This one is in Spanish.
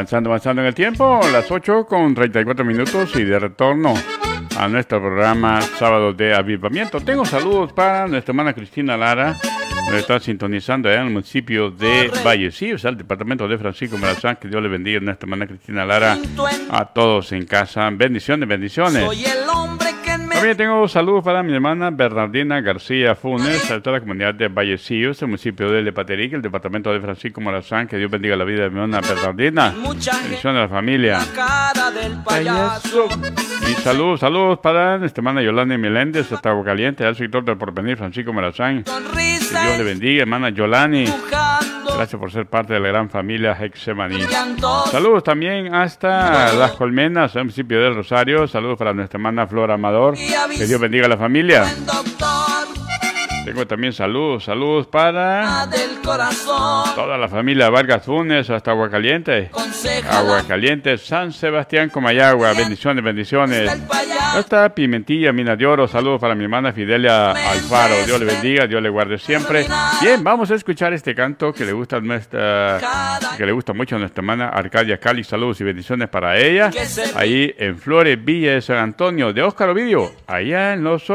Avanzando en el tiempo, las 8:34 y de retorno a nuestro programa Sábado de Avivamiento. Tengo saludos para nuestra hermana Cristina Lara, que está sintonizando allá en el municipio de Vallecillos, al departamento de Francisco Morazán. Que Dios le bendiga a nuestra hermana Cristina Lara, a todos en casa. Bendiciones. También tengo saludos para mi hermana Bernardina García Funes, a toda la comunidad de Vallecillos, el municipio de Lepaterique, el departamento de Francisco Morazán. Que Dios bendiga la vida de mi hermana Bernardina. Bendiciones a la familia. Y saludos para nuestra hermana Yolanda Meléndez, hasta Agua Caliente, al sector del Porvenir, Francisco Morazán. Que Dios le bendiga, hermana Yolani. Gracias por ser parte de la gran familia Hexemaní. Saludos también hasta Las Colmenas, el municipio del Rosario. Saludos para nuestra hermana Flora Amador. Que Dios bendiga a la familia. Tengo también saludos para toda la familia Vargas Funes, hasta Aguacaliente, San Sebastián, Comayagua. Bendiciones. Hasta Pimentilla, Mina de Oro. Saludos para mi hermana Fidelia Alfaro. Dios le bendiga, Dios le guarde siempre. Bien, vamos a escuchar este canto que le gusta mucho a nuestra hermana Arcadia Cali. Saludos y bendiciones para ella, ahí en Flores, Villa de San Antonio, de Óscar Ovidio, allá en los